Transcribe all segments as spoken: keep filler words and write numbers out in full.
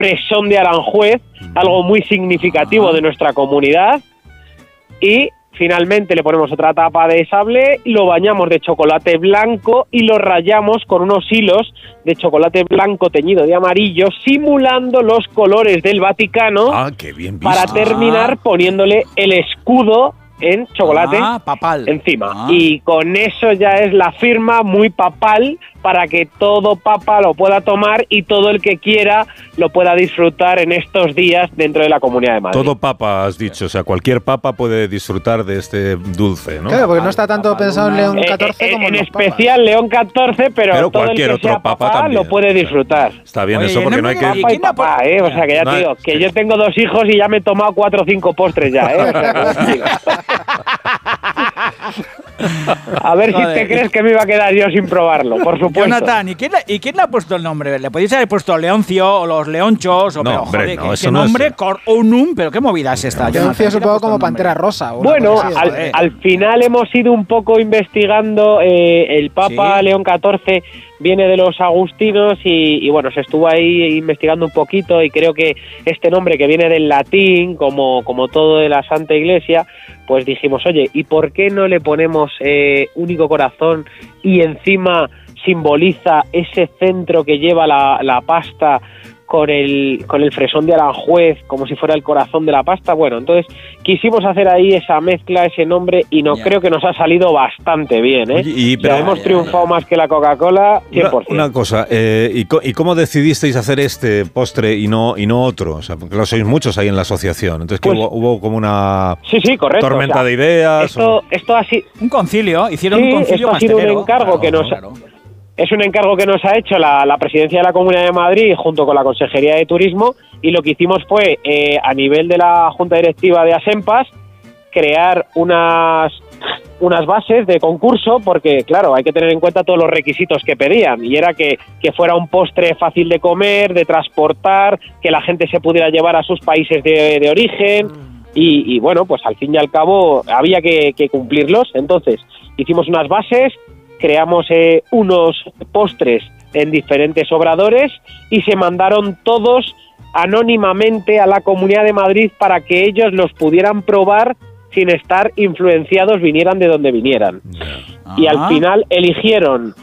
fresón de Aranjuez, algo muy significativo de nuestra comunidad, y finalmente le ponemos otra tapa de sable, lo bañamos de chocolate blanco y lo rayamos con unos hilos de chocolate blanco teñido de amarillo, simulando los colores del Vaticano, ah, qué bien visto. Para terminar poniéndole el escudo en chocolate ah, papal. encima. Ah. Y con eso ya es la firma muy papal para que todo papa lo pueda tomar y todo el que quiera lo pueda disfrutar en estos días dentro de la Comunidad de Madrid. Todo papa, has dicho, o sea, cualquier papa puede disfrutar de este dulce, ¿no? Claro, porque no está tanto pensado en León catorce eh, como en en especial papas. León catorce, pero, pero todo cualquier el que otro sea papa papá también lo puede disfrutar. Está bien. Oye, eso porque no no hay me que... digas- Papá y papá, eh, o sea que ya No, te digo, que sí. yo tengo dos hijos y ya me he tomado cuatro o cinco postres ya, eh. O sea, que tranquilo. A ver si Joder. te crees que me iba a quedar yo sin probarlo, por supuesto. Jonathan, ¿y quién, le, ¿y quién le ha puesto el nombre? ¿Le podéis haber puesto Leoncio o los Leonchos? O, No, pero, hombre, joder, no, ¿qué, eso qué no es- nombre? Coronum, pero qué movida es esta. Yo Jonathan? confío ¿Quién le ha supongo puesto como el nombre? Pantera Rosa. o una Bueno, cosa así, al, joder. al final hemos ido un poco investigando, eh, el Papa Sí. León catorce viene de los agustinos y, y bueno, se estuvo ahí investigando un poquito y creo que este nombre que viene del latín, como, como todo de la Santa Iglesia, pues dijimos, oye, ¿y por qué no le ponemos eh, único corazón y encima simboliza ese centro que lleva la, la pasta con el con el fresón de Aranjuez, como si fuera el corazón de la pasta? Bueno, entonces quisimos hacer ahí esa mezcla, ese nombre, y no Ya. creo que nos ha salido bastante bien, ¿eh? Oye, y- pero- Ya hemos Ya, triunfado ya, ya. más que la Coca-Cola, cien Una, por ciento. una cosa, eh, ¿y, co- ¿y cómo decidisteis hacer este postre y no y no otro? O sea, porque lo sois muchos ahí en la asociación. Entonces, que Pues- hubo, hubo como una Sí, sí, correcto. tormenta o sea, de ideas. Esto, o- esto ha sido... Un concilio, hicieron Sí, un concilio esto ha sido un pastelero. encargo que nos- Es un encargo que nos ha hecho la, la Presidencia de la Comunidad de Madrid junto con la Consejería de Turismo, y lo que hicimos fue, eh, a nivel de la Junta Directiva de Asempas, crear unas unas bases de concurso, porque claro, hay que tener en cuenta todos los requisitos que pedían, y era que, que fuera un postre fácil de comer, de transportar, que la gente se pudiera llevar a sus países de, de origen, y, y bueno, pues al fin y al cabo había que, que cumplirlos. Entonces hicimos unas bases, creamos eh, unos postres en diferentes obradores y se mandaron todos anónimamente a la Comunidad de Madrid para que ellos los pudieran probar sin estar influenciados, vinieran de donde vinieran. Y al final eligieron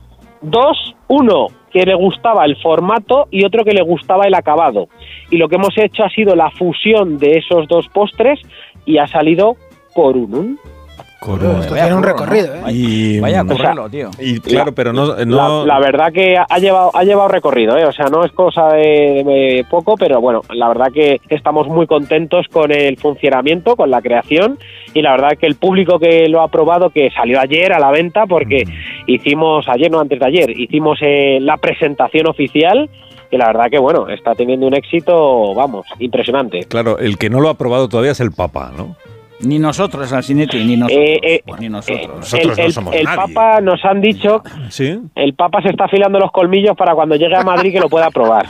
dos, uno que le gustaba el formato y otro que le gustaba el acabado. Y lo que hemos hecho ha sido la fusión de esos dos postres y ha salido Coronum. Coronum. Esto tiene un recorrido, ¿eh? Y, Vaya a mm, correrlo, tío. y claro, pero no... no La, la verdad que ha llevado ha llevado recorrido, ¿eh? O sea, no es cosa de, de poco, pero bueno, la verdad que estamos muy contentos con el funcionamiento, con la creación, y la verdad que el público que lo ha probado, que salió ayer a la venta, porque hicimos, ayer no, antes de ayer, hicimos eh, la presentación oficial, y la verdad que bueno, está teniendo un éxito, vamos, impresionante. Claro, el que no lo ha probado todavía es el Papa, ¿no? Ni nosotros, Alcinetti, ni nosotros. Eh, eh, Pues ni nosotros. Nosotros el no el- somos el nadie. Papa nos han dicho, ¿Sí? el Papa se está afilando los colmillos para cuando llegue a Madrid que lo pueda probar.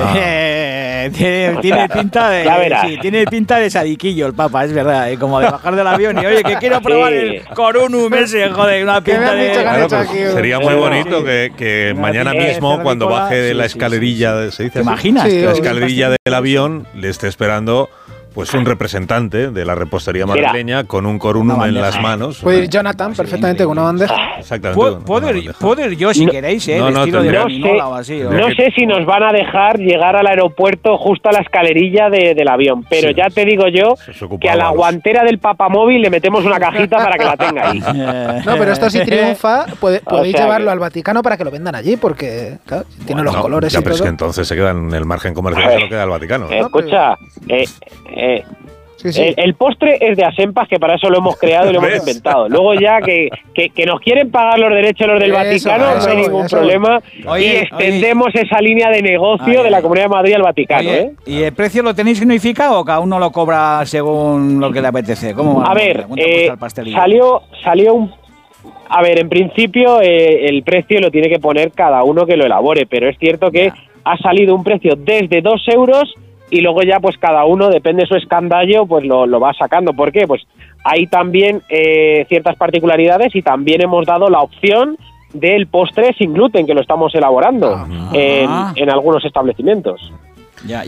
Eh, tiene, tiene pinta de Ya verás. sí, tiene pinta de sadiquillo el Papa, es verdad, ¿eh? Como de bajar del avión y oye, que quiero probar Sí. el Coronum ese, joder, una ¿Qué me pinta han de dicho que han Claro, hecho pues aquí un- sería muy Sí. bonito que, que Una mañana pinta de mismo, cuando cervícola, baje de la sí, sí, escalerilla, de- ¿se dice ¿Te así? imaginas? Sí, La o- escalerilla del avión le esté esperando pues un representante de la repostería Mira. madrileña con un Coronum Una en bandeja. las manos. Puede ir Jonathan perfectamente con una bandeja. Exactamente. Puedo, una puedo ir, bandeja. puedo ir yo si No, queréis, ¿eh? no, no, vestido de tendría- gominola o así. o- No sé si nos van a dejar llegar al aeropuerto justo a la escalerilla de- del avión, pero Sí, ya te digo yo se os ocupaba que a la los- guantera del papamóvil le metemos una cajita para que la tenga ahí. No, pero esto si triunfa, puede- O podéis sea llevarlo que- al Vaticano para que lo vendan allí, porque claro, tiene los No, colores ya, y pero es todo. que entonces se queda en el margen comercial, A ver. solo queda el Vaticano. ¿no? Eh, escucha, eh, eh, Sí, sí. el, el postre es de Asempas, que para eso lo hemos creado y lo hemos ¿Ves? inventado. Luego ya que, que, que nos quieren pagar los derechos los del Eso, Vaticano, eso no hay voy, ningún eso problema. Oye, y extendemos esa línea de negocio Ay, de la ay. Comunidad de Madrid al Vaticano. Oye, ¿eh? ¿y el precio lo tenéis unificado o cada uno lo cobra según lo que le apetece? ¿Cómo va? A ver, ¿Cuánto eh, cuesta el pastelillo? salió, salió un... A ver, en principio eh, el precio lo tiene que poner cada uno que lo elabore, pero es cierto que Ya. ha salido un precio desde dos euros y luego ya pues cada uno, depende de su escandallo, pues lo, lo va sacando. ¿Por qué? Pues hay también eh, ciertas particularidades y también hemos dado la opción del postre sin gluten, que lo estamos elaborando Ah. en, en algunos establecimientos. Ya.